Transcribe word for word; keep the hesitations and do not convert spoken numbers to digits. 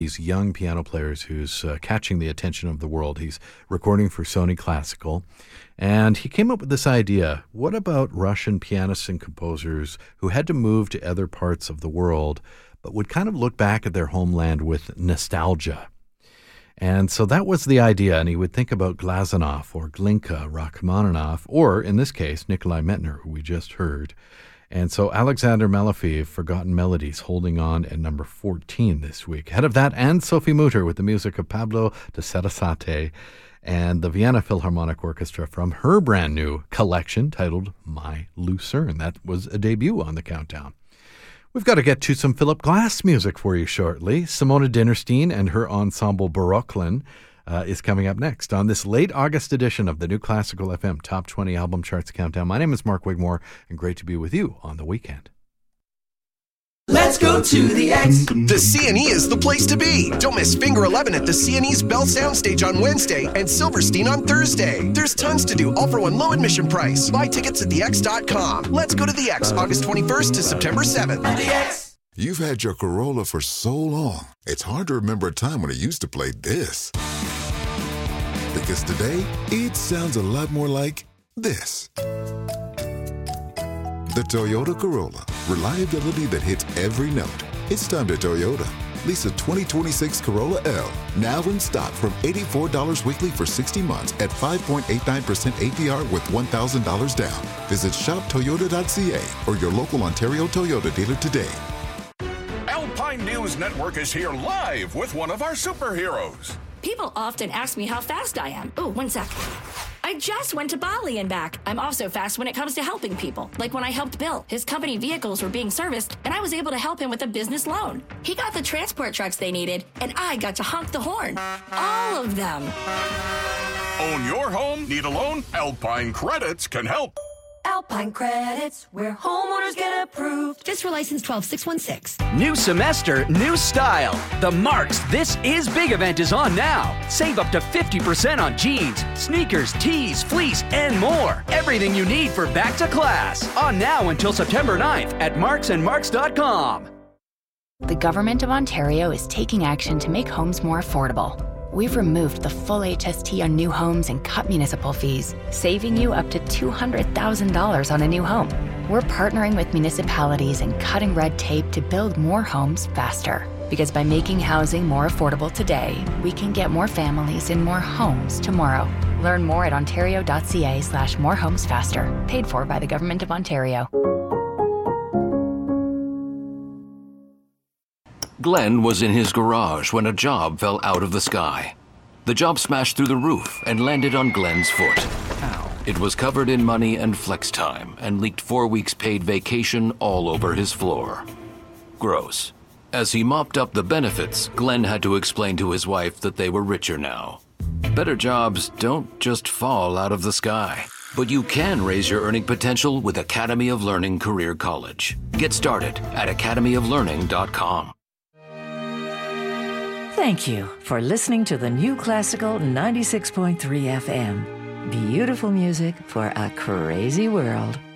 these young piano players who's uh, catching the attention of the world. He's recording for Sony Classical, and he came up with this idea. What about Russian pianists and composers who had to move to other parts of the world, but would kind of look back at their homeland with nostalgia? And so that was the idea, and he would think about Glazunov or Glinka, Rachmaninoff, or, in this case, Nikolai Medtner, who we just heard. And so Alexander Malofeev, Forgotten Melodies, holding on at number fourteen this week. Ahead of that, and Sophie Mutter with the music of Pablo de Sarasate and the Vienna Philharmonic Orchestra from her brand new collection titled My Lucerne. That was a debut on the countdown. We've got to get to some Philip Glass music for you shortly. Simona Dinnerstein and her ensemble Barocklin uh, is coming up next on this late August edition of the New Classical F M Top twenty Album Charts Countdown. My name is Mark Wigmore, and great to be with you on the weekend. Let's go to the X. The C and E is the place to be. Don't miss Finger eleven at the C and E's Bell Soundstage on Wednesday and Silverstein on Thursday. There's tons to do, all for one low admission price. Buy tickets at the x dot com. Let's go to the X, August twenty-first to September seventh. The X. You've had your Corolla for so long, it's hard to remember a time when it used to play this. Because today, it sounds a lot more like this. The Toyota Corolla. Reliability that hits every note. It's time to Toyota. Lease a twenty twenty-six Corolla L. Now in stock from eighty-four dollars weekly for sixty months at five point eight nine percent A P R with one thousand dollars down. Visit shop toyota dot c a or your local Ontario Toyota dealer today. Alpine News Network is here live with one of our superheroes. People often ask me how fast I am. Oh, one sec. I just went to Bali and back. I'm also fast when it comes to helping people. Like when I helped Bill. His company vehicles were being serviced, and I was able to help him with a business loan. He got the transport trucks they needed, and I got to honk the horn. All of them. Own your home? Need a loan? Alpine Credits can help. Alpine Credits, where homeowners get approved. Just for license twelve six one six. New semester, new style. The Marks This Is Big event is on now. Save up to fifty percent on jeans, sneakers, tees, fleece, and more. Everything you need for back to class. On now until September ninth at marks and marks dot com. The Government of Ontario is taking action to make homes more affordable. We've removed the full H S T on new homes and cut municipal fees, saving you up to two hundred thousand dollars on a new home. We're partnering with municipalities and cutting red tape to build more homes faster. Because by making housing more affordable today, we can get more families in more homes tomorrow. Learn more at ontario dot c a slash more homes faster. Paid for by the Government of Ontario. Glenn was in his garage when a job fell out of the sky. The job smashed through the roof and landed on Glenn's foot. Ow. It was covered in money and flex time and leaked four weeks paid vacation all over his floor. Gross. As he mopped up the benefits, Glenn had to explain to his wife that they were richer now. Better jobs don't just fall out of the sky. But you can raise your earning potential with Academy of Learning Career College. Get started at academy of learning dot com. Thank you for listening to the New Classical ninety-six point three F M. Beautiful music for a crazy world.